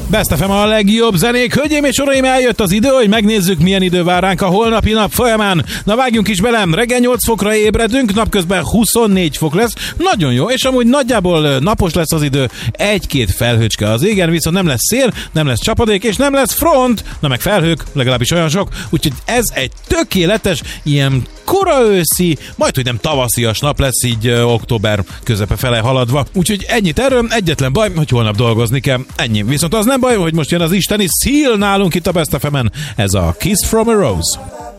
Best FM a legjobb zenék. Hölgyeim és uraim, eljött az idő, hogy megnézzük, milyen idő vár ránk a holnapi nap folyamán. Na vágjunk is bele, reggel 8 fokra ébredünk, napközben 24 fok lesz. Nagyon jó, és amúgy nagyjából napos lesz az idő, egy-két felhőcske az égen, viszont nem lesz szél, nem lesz csapadék, és nem lesz front, na meg felhők, legalábbis olyan sok. Úgyhogy ez egy tökéletes, ilyen kora őszi, majdhogy nem tavaszias nap lesz, így október közepe fele haladva. Úgyhogy ennyit erről, egyetlen baj, hogy holnap dolgozni kell. Ennyi. Viszont az nem baj, hogy most jön az isteni Seal nálunk itt a Best FM-en. Ez a Kiss from a Rose.